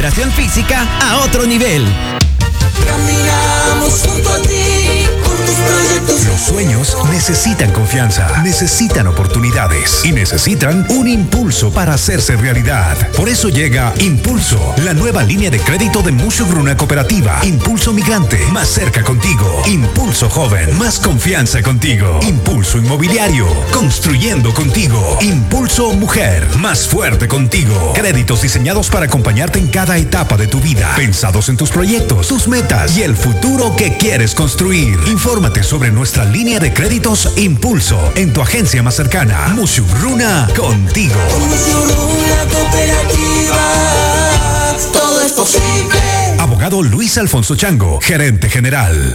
preparación física a otro nivel. Caminamos junto a ti, con tus proyectos. Los sueños necesitan confianza, necesitan oportunidades y necesitan un impulso para hacerse realidad. Por eso llega Impulso, la nueva línea de crédito de Mushugruna Cooperativa. Impulso Migrante, más cerca contigo. Impulso Joven, más confianza contigo. Impulso Inmobiliario, construyendo contigo. Impulso Mujer, más fuerte contigo. Créditos diseñados para acompañarte en cada etapa de tu vida, pensados en tus proyectos, tus metas y el futuro que quieres construir. Infórmate sobre nuestra línea de créditos Impulso en tu agencia más cercana. Mushugruna contigo. Mushugruna Cooperativa, todo es posible. Abogado Luis Alfonso Chango, gerente general.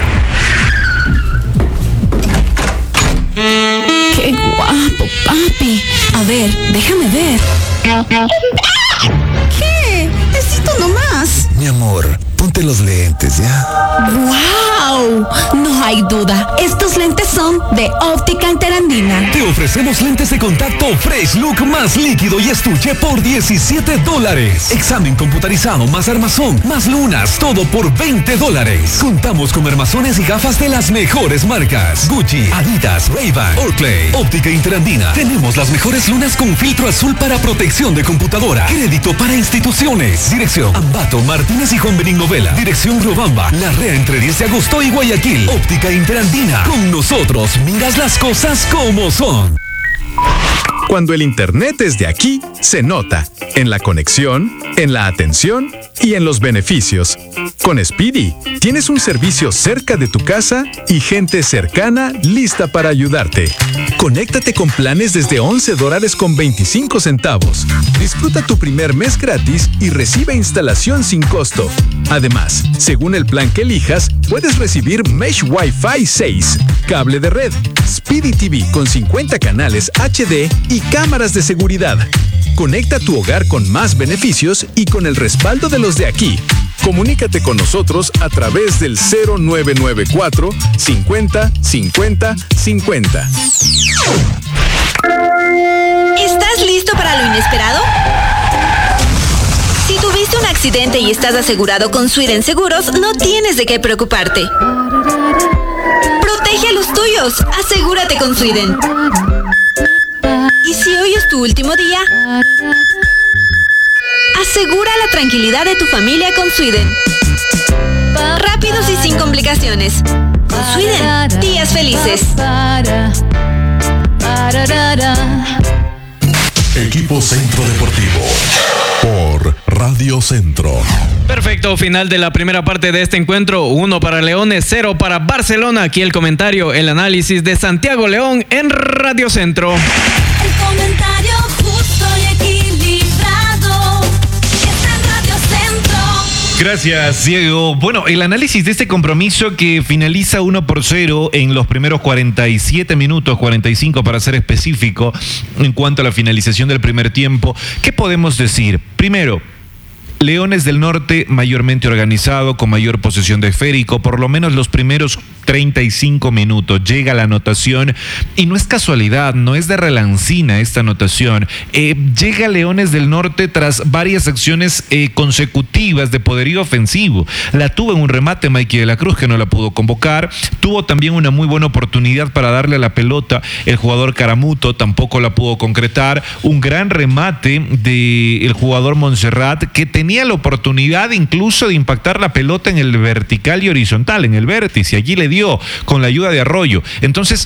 ¡Qué guapo, papi! A ver, déjame ver. ¿Qué? Necesito nomás. Mi amor, ponte los lentes, ¿ya? ¡Wow! No hay duda. Estos lentes son de Óptica Interandina. Te ofrecemos lentes de contacto Fresh Look más líquido y estuche por $17. Examen computarizado más armazón, más lunas, todo por $20. Contamos con armazones y gafas de las mejores marcas: Gucci, Adidas, Ray-Ban, Oakley. Óptica Interandina. Tenemos las mejores lunas con filtro azul para protección de computadora. Crédito para instituciones. Dirección: Ambato, Martínez y Juan Benigno Vela. Dirección: Riobamba, La Rea entre 10 de agosto y Guayaquil. Óptica Interandina. Con nosotros miras las cosas como son. Cuando el internet es de aquí, se nota en la conexión, en la atención y en los beneficios. Con Speedy, tienes un servicio cerca de tu casa y gente cercana lista para ayudarte. Conéctate con planes desde $11.25. Disfruta tu primer mes gratis y recibe instalación sin costo. Además, según el plan que elijas, puedes recibir Mesh Wi-Fi 6, cable de red, Speedy TV con 50 canales HD y cámaras de seguridad. Conecta tu hogar con más beneficios y con el respaldo de los de aquí. Comunícate con nosotros a través del 0994 50 50 50. ¿Estás listo para lo inesperado? Si tuviste un accidente y estás asegurado con Sweden Seguros, no tienes de qué preocuparte. Protege a los tuyos. Asegúrate con Sweden. Y si hoy es tu último día, asegura la tranquilidad de tu familia con Sweden. Rápidos y sin complicaciones. Con Sweden, días felices. Equipo Centro Deportivo por Radio Centro. Perfecto, final de la primera parte de este encuentro. 1 para Leones, 0 para Barcelona. Aquí el comentario, el análisis de Santiago León en Radio Centro. El comentario justo y equilibrado está en Radio Centro. Gracias, Diego. Bueno, el análisis de este compromiso que finaliza 1-0 en los primeros 47 minutos, 45 para ser específico, en cuanto a la finalización del primer tiempo. ¿Qué podemos decir? Primero, Leones del Norte mayormente organizado, con mayor posesión de esférico, por lo menos los primeros 35 minutos. Llega la anotación y no es casualidad, no es de relancina esta anotación. Llega Leones del Norte tras varias acciones consecutivas de poderío ofensivo. La tuvo en un remate Mikey de la Cruz, que no la pudo convocar. Tuvo también una muy buena oportunidad para darle a la pelota el jugador Caramuto, tampoco la pudo concretar. Un gran remate del jugador Montserrat, que tenía la oportunidad incluso de impactar la pelota en el vertical y horizontal, en el vértice. Allí le dio con la ayuda de Arroyo. Entonces,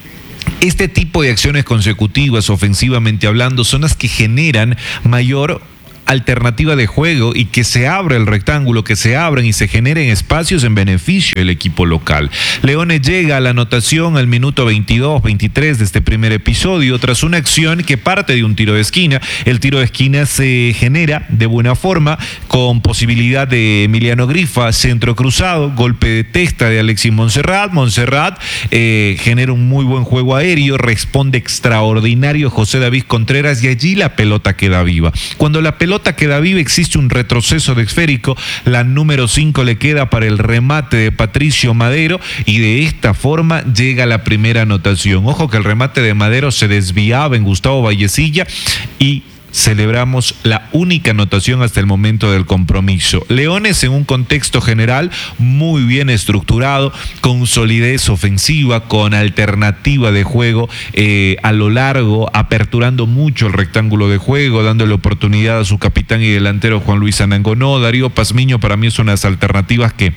este tipo de acciones consecutivas, ofensivamente hablando, son las que generan mayor alternativa de juego y que se abra el rectángulo, que se abran y se generen espacios en beneficio del equipo local. Leones llega a la anotación al minuto 22-23 de este primer episodio tras una acción que parte de un tiro de esquina. El tiro de esquina se genera de buena forma con posibilidad de Emiliano Grifa, centro cruzado, golpe de testa de Alexis Montserrat. Montserrat genera un muy buen juego aéreo, responde extraordinario José David Contreras y allí la pelota queda viva. Cuando la pelota queda viva existe un retroceso de esférico, la número 5 le queda para el remate de Patricio Madero y de esta forma llega la primera anotación. Ojo que el remate de Madero se desviaba en Gustavo Vallecilla y celebramos la única anotación hasta el momento del compromiso. Leones en un contexto general muy bien estructurado, con solidez ofensiva, con alternativa de juego a lo largo, aperturando mucho el rectángulo de juego, dándole oportunidad a su capitán y delantero Juan Luis Anangonó. Darío Pazmiño para mí son unas alternativas que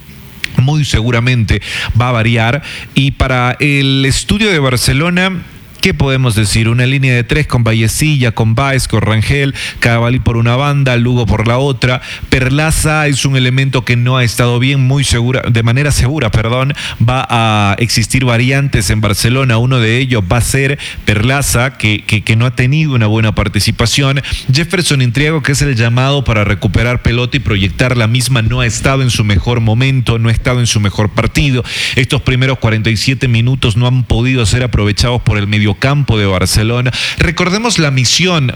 muy seguramente va a variar. Y para el estudio de Barcelona, ¿qué podemos decir? Una línea de 3 con Vallecilla, con Baez, con Rangel, Cavani por una banda, Lugo por la otra. Perlaza es un elemento que no ha estado bien, de manera segura, va a existir variantes en Barcelona. Uno de ellos va a ser Perlaza, que no ha tenido una buena participación. Jefferson Intriago, que es el llamado para recuperar pelota y proyectar la misma, no ha estado en su mejor momento, no ha estado en su mejor partido. Estos primeros 47 minutos no han podido ser aprovechados por el mediocampo de Barcelona. Recordemos la misión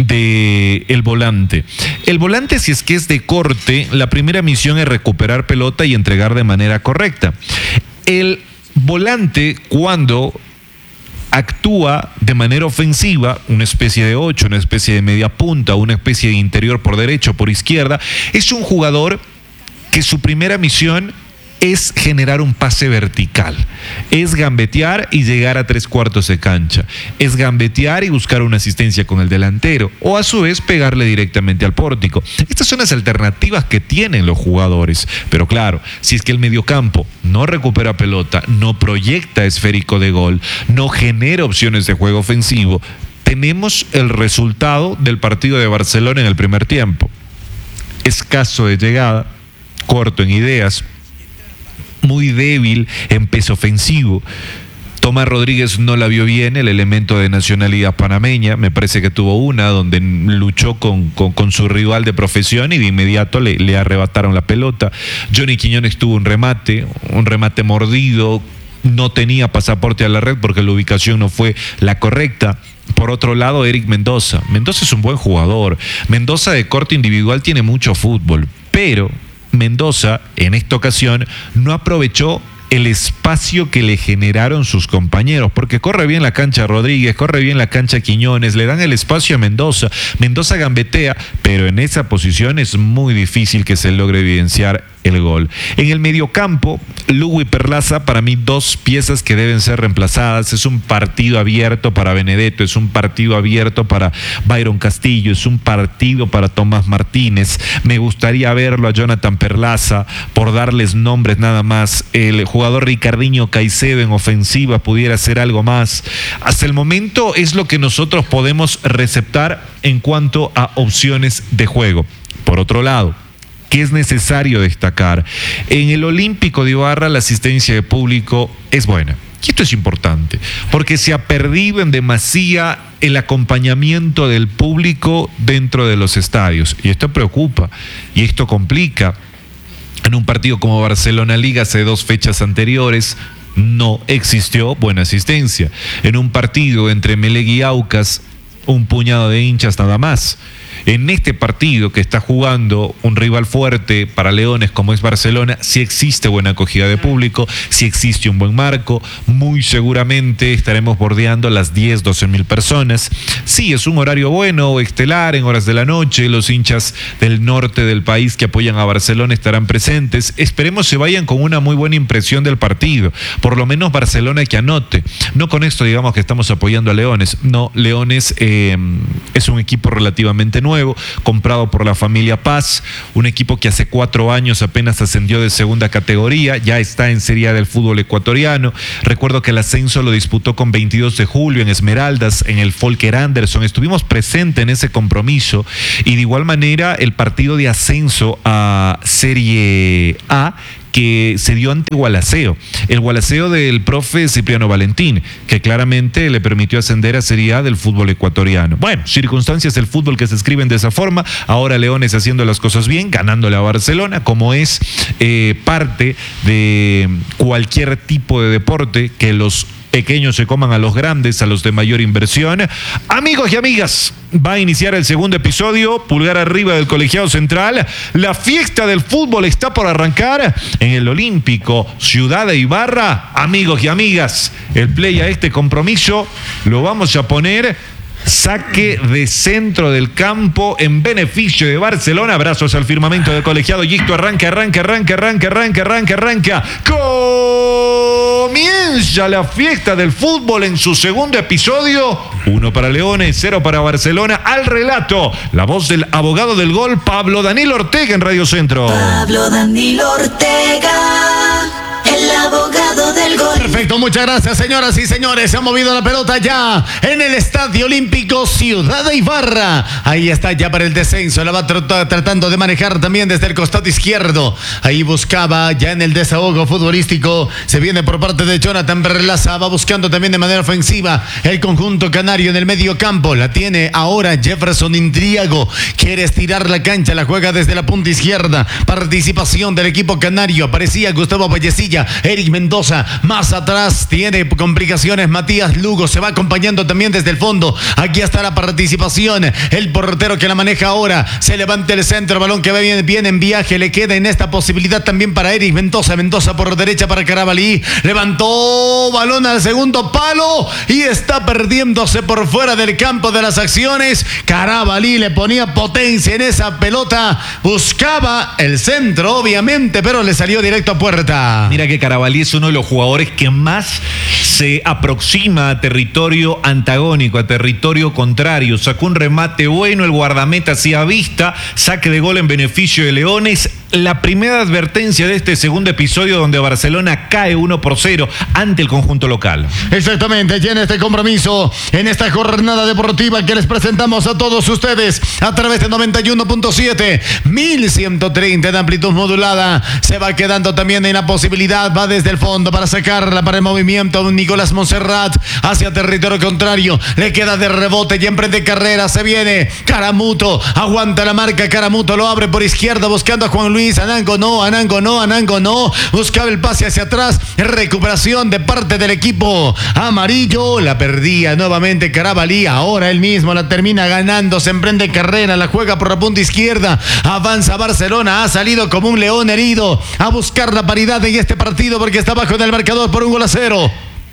del volante. El volante, si es que es de corte, la primera misión es recuperar pelota y entregar de manera correcta. El volante, cuando actúa de manera ofensiva, una especie de 8, una especie de media punta, una especie de interior por derecha o por izquierda, es un jugador que su primera misión es generar un pase vertical, es gambetear y llegar a 3/4 de cancha, es gambetear y buscar una asistencia con el delantero, o a su vez pegarle directamente al pórtico. Estas son las alternativas que tienen los jugadores, pero claro, si es que el mediocampo no recupera pelota, no proyecta esférico de gol, no genera opciones de juego ofensivo, tenemos el resultado del partido de Barcelona en el primer tiempo: escaso de llegada, corto en ideas, muy débil en peso ofensivo. Tomás Rodríguez no la vio bien, el elemento de nacionalidad panameña. Me parece que tuvo una donde luchó con su rival de profesión y de inmediato le arrebataron la pelota. Johnny Quiñones tuvo un remate mordido, no tenía pasaporte a la red porque la ubicación no fue la correcta. Por otro lado, Eric Mendoza. Mendoza es un buen jugador. Mendoza de corte individual tiene mucho fútbol, pero Mendoza en esta ocasión no aprovechó el espacio que le generaron sus compañeros, porque corre bien la cancha Rodríguez, corre bien la cancha Quiñones, le dan el espacio a Mendoza. Mendoza gambetea, pero en esa posición es muy difícil que se logre evidenciar el gol. En el mediocampo, Lugo y Perlaza, para mí, dos piezas que deben ser reemplazadas. Es un partido abierto para Benedetto, es un partido abierto para Byron Castillo, es un partido para Tomás Martínez. Me gustaría verlo a Jonathan Perlaza, por darles nombres nada más. El jugador Ricardinho Caicedo en ofensiva pudiera hacer algo más. Hasta el momento es lo que nosotros podemos receptar en cuanto a opciones de juego. Por otro lado, ¿qué es necesario destacar? En el Olímpico de Ibarra la asistencia de público es buena. Y esto es importante, porque se ha perdido en demasía el acompañamiento del público dentro de los estadios. Y esto preocupa, y esto complica. En un partido como Barcelona Liga hace 2 fechas anteriores no existió buena asistencia. En un partido entre Melec y Aucas, un puñado de hinchas nada más. En este partido que está jugando un rival fuerte para Leones como es Barcelona, sí existe buena acogida de público, sí existe un buen marco, muy seguramente estaremos bordeando las 10-12 mil personas. Sí, es un horario bueno, estelar, en horas de la noche, los hinchas del norte del país que apoyan a Barcelona estarán presentes. Esperemos se vayan con una muy buena impresión del partido, por lo menos Barcelona que anote. No con esto digamos que estamos apoyando a Leones, no, Leones es un equipo relativamente nuevo, comprado por la familia Paz, un equipo que hace 4 años apenas ascendió de segunda categoría, ya está en Serie A del fútbol ecuatoriano. Recuerdo que el ascenso lo disputó con 22 de julio en Esmeraldas, en el Volker Anderson. Estuvimos presentes en ese compromiso y de igual manera el partido de ascenso a Serie A que se dio ante Gualaceo, el Gualaceo del profe Cipriano Valentín, que claramente le permitió ascender a Serie A del fútbol ecuatoriano. Bueno, circunstancias del fútbol que se escriben de esa forma. Ahora Leones haciendo las cosas bien, ganándole a Barcelona, como es parte de cualquier tipo de deporte, que los pequeños se coman a los grandes, a los de mayor inversión. Amigos y amigas, va a iniciar el segundo episodio, pulgar arriba del Colegiado Central. La fiesta del fútbol está por arrancar en el Olímpico Ciudad de Ibarra. Amigos y amigas, el play a este compromiso lo vamos a poner Saque de centro del campo en beneficio de Barcelona. Abrazos al firmamento del colegiado. Y esto arranca. Comienza la fiesta del fútbol en su segundo episodio. 1 para Leones, 0 para Barcelona. Al relato, la voz del abogado del gol, Pablo Danilo Ortega en Radio Centro. Pablo Danilo Ortega, el abogado del gol. Perfecto, muchas gracias, señoras y señores. Se ha movido la pelota ya en el Estadio Olímpico Ciudad de Ibarra. Ahí está ya para el descenso. La va tratando de manejar también desde el costado izquierdo. Ahí buscaba ya en el desahogo futbolístico. Se viene por parte de Jonathan Berlaza. Va buscando también de manera ofensiva el conjunto canario en el medio campo. La tiene ahora Jefferson Indriago. Quiere estirar la cancha. La juega desde la punta izquierda. Participación del equipo canario. Aparecía Gustavo Vallecilla. Eric Mendoza. Más atrás tiene complicaciones Matías Lugo. Se va acompañando también desde el fondo. Aquí está la participación. El portero que la maneja ahora. Se levanta el centro. Balón que va bien en viaje. Le queda en esta posibilidad también para Eric Mendoza. Mendoza por derecha para Carabalí. Levantó balón al segundo palo. Y está perdiéndose por fuera del campo de las acciones. Carabalí le ponía potencia en esa pelota. Buscaba el centro, obviamente, pero le salió directo a puerta. Mira que Carabalí es uno de los jugadores que más se aproxima a territorio antagónico, a territorio contrario. Sacó un remate bueno, el guardameta hacía vista, saque de gol en beneficio de Leones. La primera advertencia de este segundo episodio donde Barcelona cae 1-0 ante el conjunto local. Exactamente, ya en este compromiso, en esta jornada deportiva que les presentamos a todos ustedes a través de 91.7, 1130 de amplitud modulada. Se va quedando también en la posibilidad, va desde el fondo para sacarla para el movimiento. Nicolás Monserrat hacia territorio contrario, le queda de rebote y emprende carrera. Se viene Caramuto, aguanta la marca. Caramuto lo abre por izquierda buscando a Juan Luis. Anango no. Buscaba el pase hacia atrás. Recuperación de parte del equipo amarillo. La perdía nuevamente Carabalí. Ahora él mismo la termina ganando. Se emprende carrera. La juega por la punta izquierda. Avanza Barcelona. Ha salido como un león herido a buscar la paridad en este partido porque está bajo en el marcador por 1-0.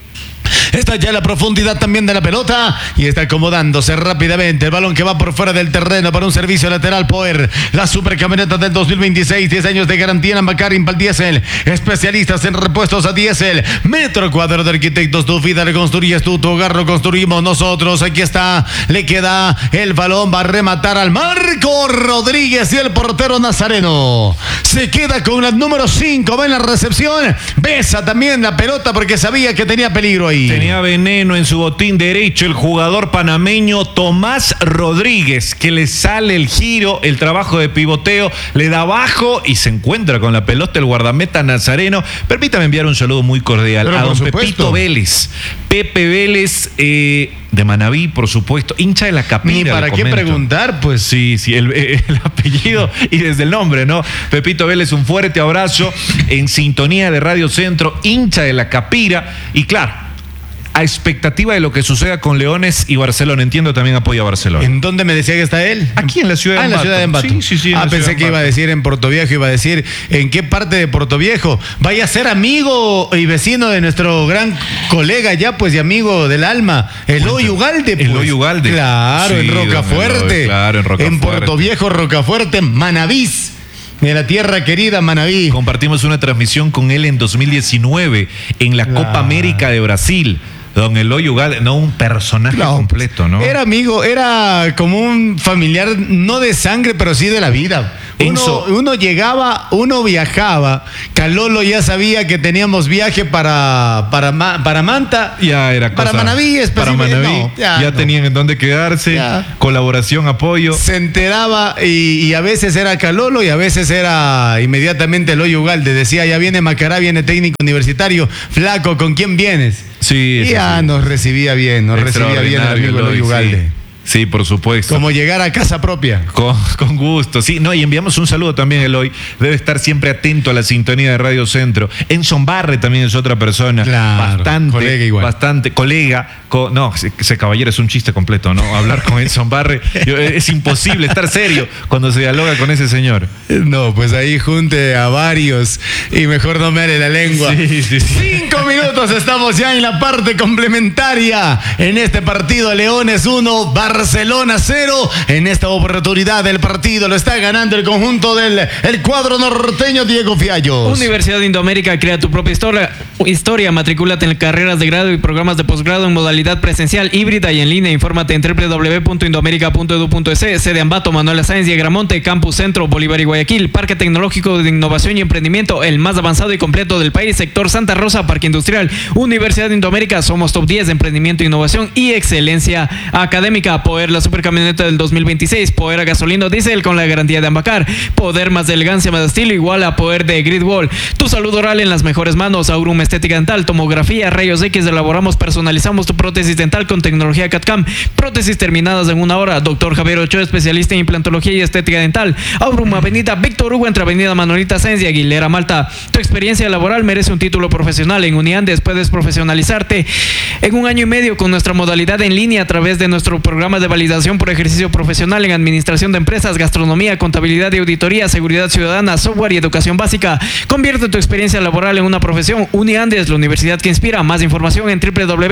Está ya la profundidad también de la pelota y está acomodándose rápidamente el balón que va por fuera del terreno para un servicio lateral. Poer, la supercamioneta del 2026, 10 años de garantía en Bacarin para el diésel, especialistas en repuestos a diésel. Metro Cuadro de Arquitectos, tu vida le construyes tú, tu hogar lo construimos nosotros. Aquí está, le queda el balón, va a rematar al Marco Rodríguez y el portero Nazareno se queda con la número 5, va en la recepción, besa también la pelota porque sabía que tenía peligro ahí. Tenía veneno en su botín derecho el jugador panameño Tomás Rodríguez, que le sale el giro, el trabajo de pivoteo, le da abajo y se encuentra con la pelota el guardameta Nazareno. Permítame enviar un saludo muy cordial a don Pepito Vélez. Pepe Vélez, de Manabí, por supuesto, hincha de la Capira. Ni para qué preguntar, pues. Sí, el apellido y desde el nombre, ¿no? Pepito Vélez, un fuerte abrazo en sintonía de Radio Centro, hincha de la Capira y claro, a expectativa de lo que suceda con Leones y Barcelona. Entiendo también apoya a Barcelona. ¿En dónde me decía que está él? Aquí en la ciudad de Ambato. En la ciudad de Ambato. Sí. Pensé que iba a decir en Portoviejo, iba a decir en qué parte de Portoviejo. Vaya a ser amigo y vecino de nuestro gran colega ya, pues, y amigo del alma, Eloy Ugalde. Pues. Eloy Ugalde. Claro, sí, en Rocafuerte. Claro, en Rocafuerte. En Portoviejo, Rocafuerte, Manavís. De la tierra querida Manabí. Compartimos una transmisión con él en 2019 en la Copa América de Brasil. Don Eloy Ugalde, no un personaje completo, ¿no? Era amigo, era como un familiar, no de sangre, pero sí de la vida. Uno llegaba, uno viajaba. Calolo ya sabía que teníamos viaje para Manta. Ya era cosa. Para Manabí, para Manabí. No, ya tenían en dónde quedarse. Ya. Colaboración, apoyo. Se enteraba y a veces era Calolo y a veces era inmediatamente Eloy Ugalde. Decía, ya viene Macará, viene técnico universitario. Flaco, ¿con quién vienes? Sí, y ya nos recibía bien, el amigo Eloy Ugalde. Sí, por supuesto. Como llegar a casa propia. Con gusto, sí. No, y enviamos un saludo también a Eloy. Debe estar siempre atento a la sintonía de Radio Centro. Enson Barre también es otra persona. Claro, bastante, colega igual. Bastante, colega. No, ese caballero es un chiste completo, ¿no? Hablar con Enson Barre es imposible estar serio cuando se dialoga con ese señor. No, pues ahí junte a varios y mejor no me haré la lengua. Sí. 5 minutos, estamos ya en la parte complementaria. En este partido, Leones 1, Barcelona 0. En esta oportunidad del partido lo está ganando el conjunto del cuadro norteño Diego Fiallos. Universidad de Indoamérica, crea tu propia historia. Matricúlate en carreras de grado y programas de posgrado en modalidad presencial, híbrida y en línea. Infórmate en www.indoamerica.edu.es. Sede Ambato, Manuela Sáenz y Agramonte, Campus Centro, Bolívar y Guayaquil. Parque Tecnológico de Innovación y Emprendimiento, el más avanzado y completo del país. Sector Santa Rosa, Parque Industrial. Universidad de Indoamérica, somos top 10 de emprendimiento, innovación y excelencia académica. Poder, la supercamioneta del 2026. Poder a gasolina diésel con la garantía de Ambacar. Poder más de elegancia, más de estilo, igual a poder de Gridwall. Tu salud oral en las mejores manos. Aurum Estética Dental, tomografía, rayos X, elaboramos, personalizamos tu prótesis dental con tecnología CAD/CAM. Prótesis terminadas en 1 hora. Doctor Javier Ochoa, especialista en implantología y estética dental. Aurum, Avenida Víctor Hugo, entre Avenida Manolita Sáenz y Aguilera Malta. Tu experiencia laboral merece un título profesional. En Uniandes puedes profesionalizarte en 1 año y medio con nuestra modalidad en línea a través de nuestro programa de validación por ejercicio profesional en administración de empresas, gastronomía, contabilidad y auditoría, seguridad ciudadana, software y educación básica. Convierte tu experiencia laboral en una profesión. Uniandes, la universidad que inspira. Más información en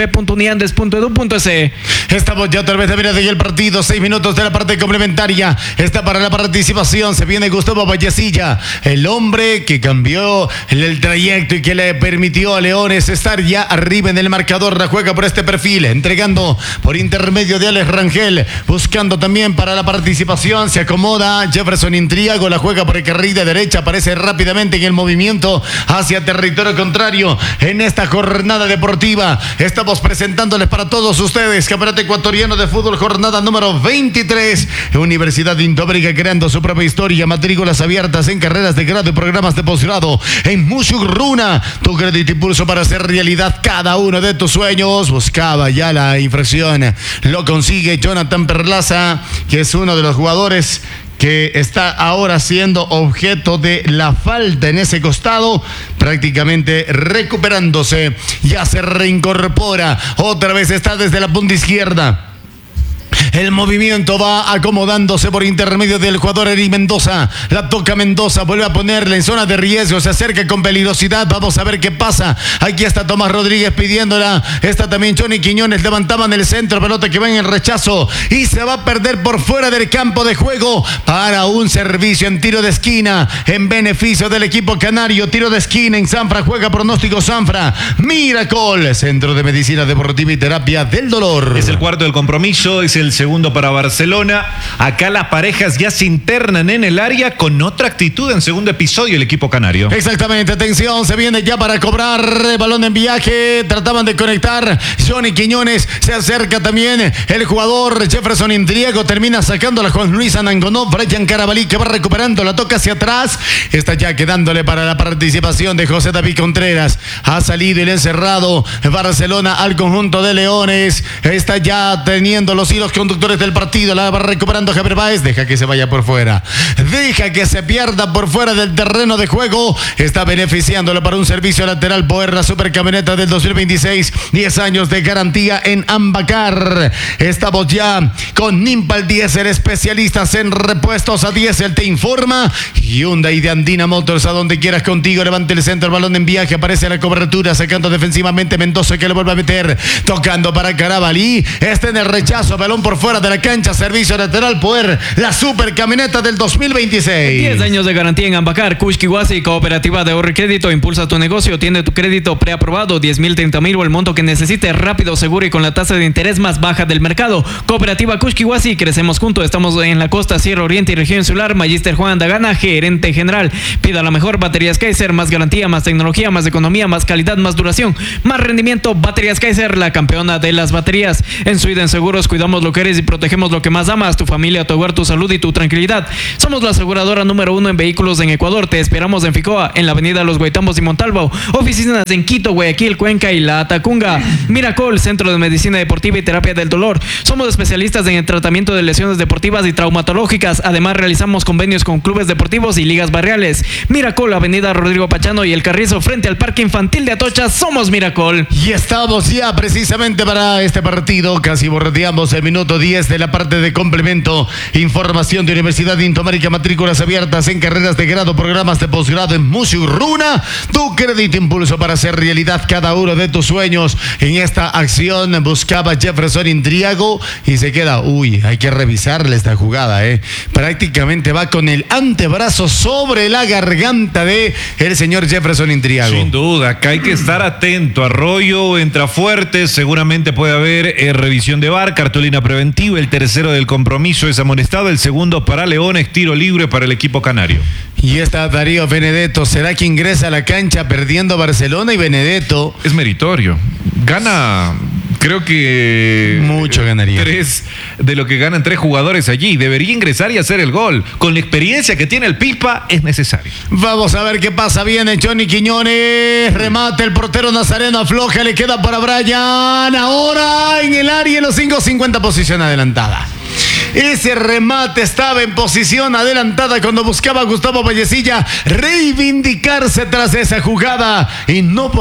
www.uniandes.edu.es. Estamos ya otra vez de mira de el partido. 6 minutos de la parte complementaria. Está para la participación. Se viene Gustavo Vallecilla, el hombre que cambió el trayecto y que le permitió a Leones estar ya arriba en el marcador. La juega por este perfil, entregando por intermedio de Alex Rangel, buscando también para la participación. Se acomoda Jefferson Intriago, la juega por el carril de derecha, aparece rápidamente en el movimiento hacia territorio contrario. En esta jornada deportiva estamos presentándoles para todos ustedes Campeonato Ecuatoriano de Fútbol, jornada número 23. Universidad de Indoamérica creando su propia historia. Matrículas abiertas en carreras de grado y programas de posgrado en Musugruna. Tu crédito impulso para hacer realidad cada uno de tus sueños. Buscaba ya la infracción, lo consigue Jonathan Perlaza, que es uno de los jugadores que está ahora siendo objeto de la falta en ese costado, prácticamente recuperándose. Ya se reincorpora, otra vez está desde la punta izquierda. El movimiento va acomodándose por intermedio del jugador Eric Mendoza. La toca Mendoza, vuelve a ponerle en zona de riesgo, se acerca con peligrosidad. Vamos a ver qué pasa. Aquí está Tomás Rodríguez pidiéndola. Está también Johnny Quiñones, levantaban el centro, pelota que va en el rechazo y se va a perder por fuera del campo de juego para un servicio en tiro de esquina en beneficio del equipo canario. Tiro de esquina en Sanfra, juega pronóstico Sanfra. Miracle, Centro de Medicina Deportiva y Terapia del Dolor. Es el cuarto del compromiso, es el segundo para Barcelona. Acá las parejas ya se internan en el área con otra actitud en segundo episodio el equipo canario. Exactamente, atención, se viene ya para cobrar balón en viaje, trataban de conectar Johnny Quiñones, se acerca también el jugador Jefferson Intriago, termina sacándola Juan Luis Anangonó, Brian Carabalí que va recuperando, la toca hacia atrás, está ya quedándole para la participación de José David Contreras, ha salido el encerrado Barcelona al conjunto de Leones, está ya teniendo los hilos conductores del partido, la va recuperando Javier Báez, deja que se vaya por fuera, deja que se pierda por fuera del terreno de juego, está beneficiándolo para un servicio lateral por la supercamioneta del 2026, 10 años de garantía en Ambacar. Estamos ya con Nimpal Diesel, especialistas en repuestos a diésel, te informa. Hyundai de Andina Motors, a donde quieras contigo, levante el centro, el balón en viaje, aparece la cobertura, sacando defensivamente Mendoza que le vuelve a meter, tocando para Carabalí, está en el rechazo, balón por fuera de la cancha, servicio lateral por la supercamioneta del 2026. 10 años de garantía en Ambacar. Kushkiwasi, cooperativa de ahorro y crédito, impulsa tu negocio, tiene tu crédito preaprobado, 10,000, 30,000 o el monto que necesites, rápido, seguro y con la tasa de interés más baja del mercado. Cooperativa Kushkiwasi, crecemos juntos, estamos en la costa, Sierra Oriente y región insular. Magister Juan Dagana, gerente general. Pida la mejor, baterías Kaiser, más garantía, más tecnología, más economía, más calidad, más duración, más rendimiento. Baterías Kaiser, la campeona de las baterías. En Sweden Seguros cuidamos lo que quieres y protegemos lo que más amas, tu familia, tu hogar, tu salud y tu tranquilidad. Somos la aseguradora número 1 en vehículos en Ecuador. Te esperamos en Ficoa, en la avenida Los Guaitambos y Montalvo. Oficinas en Quito, Guayaquil, Cuenca y La Tacunga. Miracol, Centro de Medicina Deportiva y Terapia del Dolor. Somos especialistas en el tratamiento de lesiones deportivas y traumatológicas. Además, realizamos convenios con clubes deportivos y ligas barriales. Miracol, avenida Rodrigo Pachano y El Carrizo, frente al Parque Infantil de Atocha. Somos Miracol. Y estamos ya precisamente para este partido. Casi bordeamos el minuto 10 de la parte de complemento. Información de Universidad de Indoamérica, matrículas abiertas en carreras de grado, programas de posgrado en Musurruna. Tu crédito impulso para hacer realidad cada uno de tus sueños. En esta acción buscaba Jefferson Indriago y se queda. Uy, hay que revisarle esta jugada, Prácticamente va con el antebrazo sobre la garganta de el señor Jefferson Indriago. Sin duda, acá hay que estar atento. Arroyo entra fuerte, seguramente puede haber revisión de VAR, cartulina preventiva. El tercero del compromiso es amonestado, el segundo para Leones, tiro libre para el equipo canario. Y está Darío Benedetto. ¿Será que ingresa a la cancha perdiendo Barcelona? Y Benedetto es meritorio. Gana, creo que mucho ganaría. 3 de lo que ganan 3 jugadores allí. Debería ingresar y hacer el gol. Con la experiencia que tiene el Pipa, es necesario. Vamos a ver qué pasa. Viene Johnny Quiñones. Remate el portero Nazareno. Afloja, le queda para Brian. Ahora en el área, en los 5:50, posición adelantada. Ese remate estaba en posición adelantada cuando buscaba a Gustavo Vallecilla reivindicarse tras esa jugada y no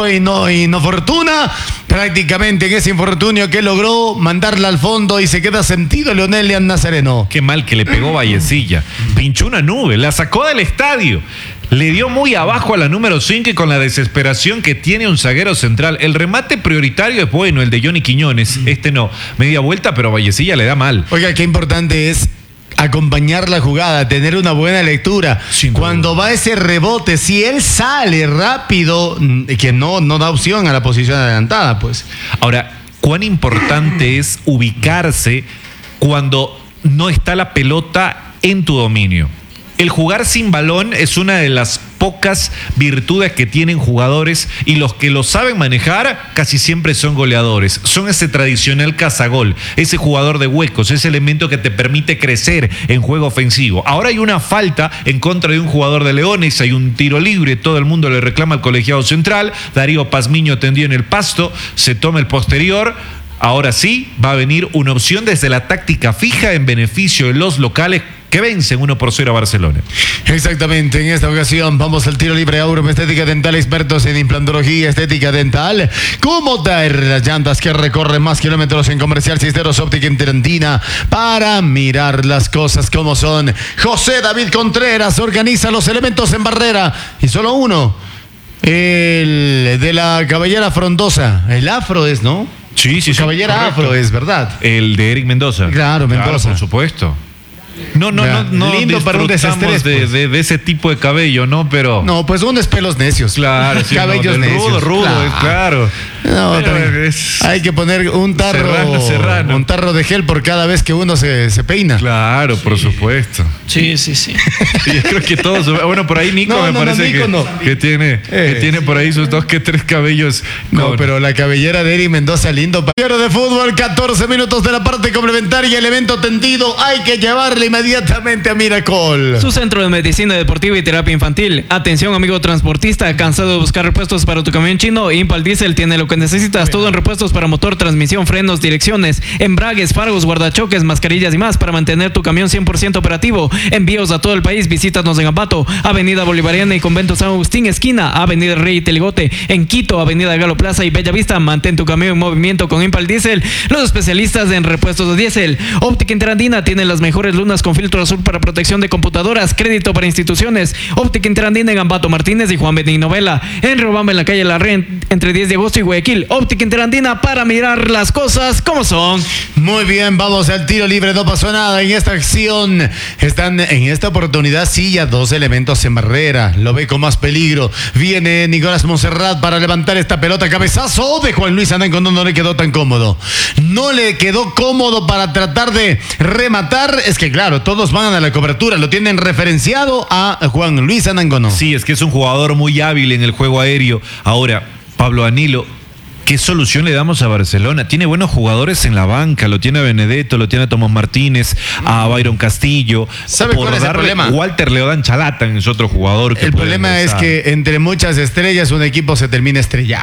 fortuna. Prácticamente en ese infortunio que logró mandarla al fondo y se queda sentido Leonelian Nazareno. Qué mal que le pegó Vallecilla. Pinchó una nube, la sacó del estadio. Le dio muy abajo a la número 5 y con la desesperación que tiene un zaguero central. El remate prioritario es bueno, el de Johnny Quiñones. Este no, media vuelta, pero Vallecilla le da mal. Oiga, qué importante es acompañar la jugada, tener una buena lectura. Cuando va ese rebote, si él sale rápido, que no da opción a la posición adelantada, pues. Ahora, cuán importante es ubicarse cuando no está la pelota en tu dominio. El jugar sin balón es una de las pocas virtudes que tienen jugadores y los que lo saben manejar casi siempre son goleadores. Son ese tradicional cazagol, ese jugador de huecos, ese elemento que te permite crecer en juego ofensivo. Ahora hay una falta en contra de un jugador de Leones, hay un tiro libre, todo el mundo le reclama al colegiado central. Darío Pazmiño tendió en el pasto, se toma el posterior. Ahora sí, va a venir una opción desde la táctica fija en beneficio de los locales que vencen 1-0 a Barcelona. Exactamente, en esta ocasión vamos al tiro libre. Aurum Estética Dental, expertos en implantología estética dental. ¿Cómo traer las llantas que recorren más kilómetros en Comercial Cisneros Óptica Interandina para mirar las cosas como son? José David Contreras organiza los elementos en barrera y solo uno, el de la cabellera frondosa, el afro es, ¿no? Sí, cabellera correcto. Afro es, ¿verdad? El de Eric Mendoza. Claro, Mendoza. Claro, por supuesto. No lindo para un desestrés, pues. de ese tipo de cabello, ¿no? Pero no, pues uno es pelos necios. Claro, sí, cabellos necios. Rudo, claro. No, hay que poner un tarro serrano. Un tarro de gel por cada vez que uno se peina. Claro, por supuesto. Sí. Yo creo que todos. Bueno, por ahí Nico me parece que tiene por ahí sus 2 que 3 cabellos. No, pero la cabellera de Eric Mendoza, lindo. Partido de fútbol, 14 minutos de la parte complementaria, el evento tendido. Hay que llevarle inmediatamente a Miracol. Su centro de medicina deportiva y terapia infantil. Atención, amigo transportista, cansado de buscar repuestos para tu camión chino. Impal Diesel tiene lo que necesitas, todo en repuestos para motor, transmisión, frenos, direcciones, embragues, faros, guardachoques, mascarillas y más para mantener tu camión 100% operativo. Envíos a todo el país. Visítanos en Ambato, Avenida Bolivariana y Convento San Agustín, esquina Avenida Rey Teligote. En Quito, Avenida Galo Plaza y Bella Vista. Mantén tu camión en movimiento con Impal Diesel, los especialistas en repuestos de diésel. Óptica Interandina tiene las mejores lunas con filtro azul para protección de computadoras, crédito para instituciones. Óptica Interandina en Ambato Martínez y Juan Benigno Vela. En Riobamba, en la calle La Red, entre 10 de agosto y Guayaquil. Óptica Interandina para mirar las cosas como son. Muy bien, vamos al tiro libre, no pasó nada en esta acción. Están en esta oportunidad sí ya 2 elementos en barrera, lo ve con más peligro. Viene Nicolás Monserrat para levantar esta pelota, cabezazo de Juan Luis Ananco, no le quedó tan cómodo. No le quedó cómodo para tratar de rematar, es que claro, todos van a la cobertura, lo tienen referenciado a Juan Luis Ananco, ¿no? Sí, es que es un jugador muy hábil en el juego aéreo. Ahora, Pablo Danilo, ¿qué solución le damos a Barcelona? Tiene buenos jugadores en la banca, lo tiene a Benedetto, lo tiene a Tomás Martínez, a Byron Castillo. ¿Sabe cuál es el problema? Walter Leodán Chalatan es otro jugador que el problema es que entre muchas estrellas un equipo se termina estrellando.